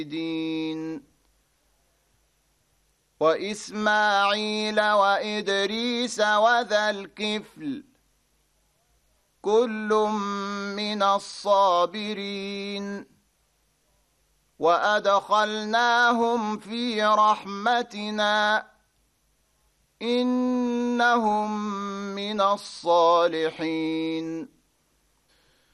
وإسماعيل وإدريس وذا الكفل كل من الصابرين وأدخلناهم في رحمتنا إنهم من الصالحين